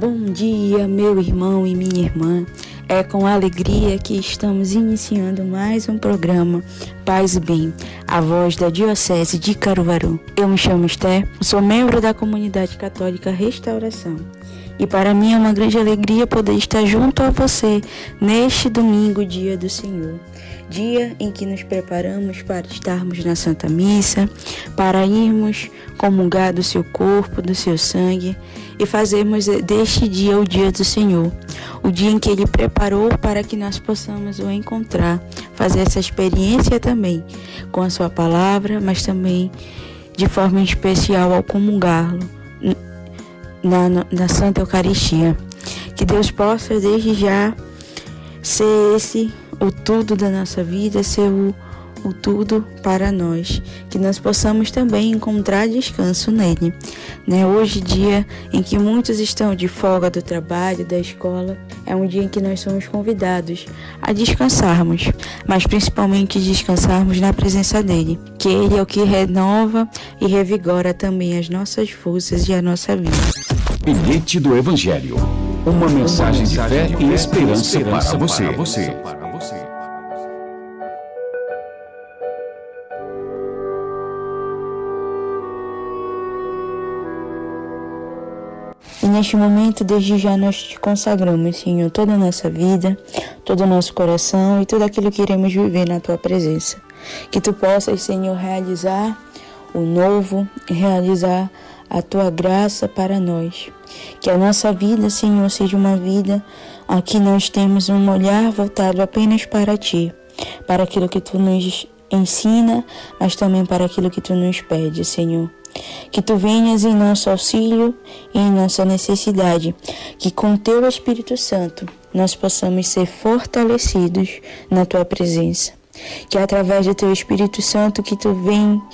Bom dia, meu irmão e minha irmã. É com alegria que estamos iniciando mais um programa Paz e Bem, a voz da Diocese de Caruaru. Eu me chamo Esther, sou membro da Comunidade Católica Restauração. E para mim é uma grande alegria poder estar junto a você neste domingo, dia do Senhor. Dia em que nos preparamos para estarmos na Santa Missa, para irmos comungar do seu corpo, do seu sangue e fazermos deste dia o dia do Senhor. O dia em que Ele preparou para que nós possamos o encontrar, fazer essa experiência também com a sua palavra, mas também de forma especial ao comungá-lo na Santa Eucaristia. Que Deus possa desde já ser esse o tudo da nossa vida, ser o tudo para nós, que nós possamos também encontrar descanso nele, Hoje, dia em que muitos estão de folga do trabalho, da escola, é um dia em que nós somos convidados a descansarmos, mas principalmente descansarmos na presença dele, que ele é o que renova e revigora também as nossas forças e a nossa vida. Bilhete do Evangelho. Uma mensagem de fé e esperança para você. E neste momento, desde já, nós te consagramos, Senhor, toda a nossa vida, todo o nosso coração e tudo aquilo que iremos viver na Tua presença. Que Tu possas, Senhor, realizar o novo, realizar a Tua graça para nós. Que a nossa vida, Senhor, seja uma vida a que nós temos um olhar voltado apenas para Ti, para aquilo que Tu nos ensina, mas também para aquilo que Tu nos pede, Senhor. Que Tu venhas em nosso auxílio e em nossa necessidade, que com Teu Espírito Santo nós possamos ser fortalecidos na Tua presença. Que através do Teu Espírito Santo que Tu vem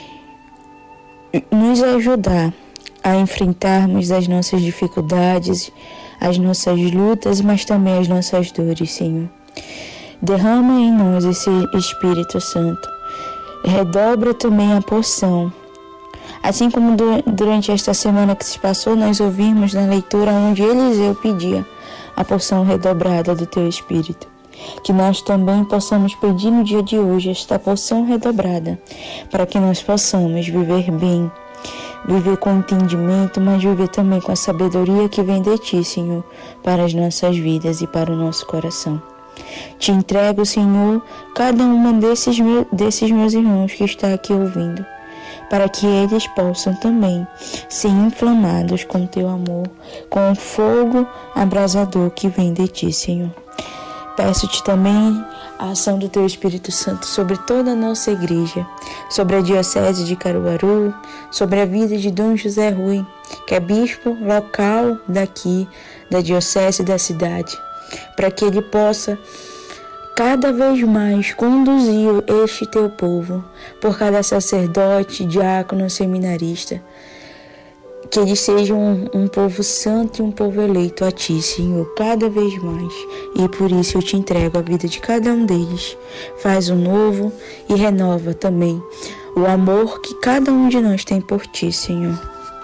nos ajudar a enfrentarmos as nossas dificuldades, as nossas lutas, mas também as nossas dores, Senhor. Derrama em nós esse Espírito Santo. Redobra também a porção. Assim como durante esta semana que se passou, nós ouvimos na leitura onde Eliseu pedia a porção redobrada do Teu Espírito. Que nós também possamos pedir no dia de hoje esta porção redobrada, para que nós possamos viver bem, viver com entendimento, mas viver também com a sabedoria que vem de Ti, Senhor, para as nossas vidas e para o nosso coração. Te entrego, Senhor, cada uma desses meus irmãos que está aqui ouvindo, para que eles possam também ser inflamados com Teu amor, com o fogo abrasador que vem de Ti, Senhor. Peço-Te também a ação do Teu Espírito Santo sobre toda a nossa igreja, sobre a Diocese de Caruaru, sobre a vida de Dom José Rui, que é bispo local daqui, da Diocese da cidade, para que ele possa cada vez mais conduzir este Teu povo, por cada sacerdote, diácono, seminarista, que eles sejam um povo santo e um povo eleito a Ti, Senhor, cada vez mais. E por isso eu Te entrego a vida de cada um deles. Faz o novo e renova também o amor que cada um de nós tem por Ti, Senhor.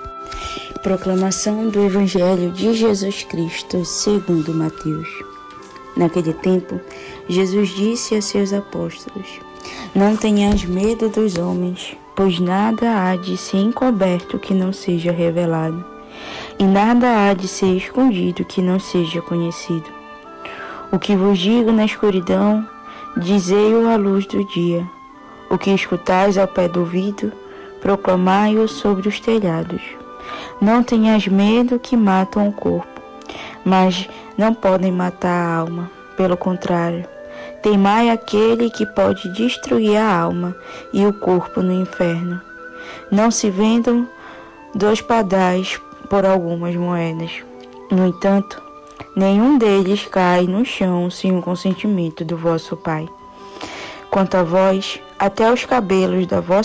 Proclamação do Evangelho de Jesus Cristo, segundo Mateus. Naquele tempo, Jesus disse a seus apóstolos: Não tenhas medo dos homens, pois nada há de ser encoberto que não seja revelado, e nada há de ser escondido que não seja conhecido. O que vos digo na escuridão, dizei-o à luz do dia. O que escutais ao pé do ouvido, proclamai-o sobre os telhados. Não tenhas medo que matam o corpo, mas não podem matar a alma. Pelo contrário, temai aquele que pode destruir a alma e o corpo no inferno. Não se vendam 2 pardais por algumas moedas. No entanto, nenhum deles cai no chão sem o consentimento do vosso Pai. Quanto a vós, até os cabelos da vossa